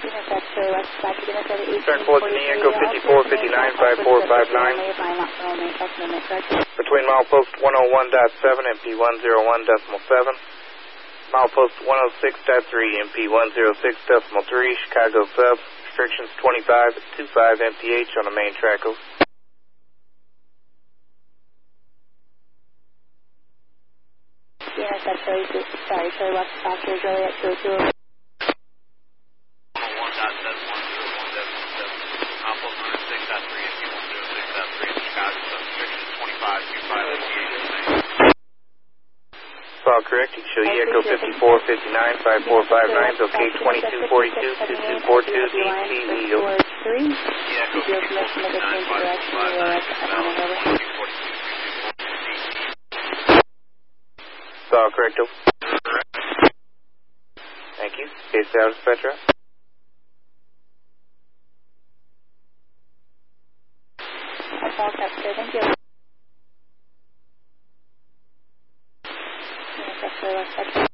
Turn close to me, Echo 5459, 5459. Between milepost 101.7 and P101.7. Milepost 106.3 and P106.3, Chicago Sub. Restrictions 25 at 25 MPH on the main track. Sorry, Charlie West, Oscar, Juliet 202. All correct. You show Echo 5459, 5459, okay, 2242, 2242, DTEO. All correct. Thank you. Case out, Spectra. That's all captured. Thank you. Yes, that's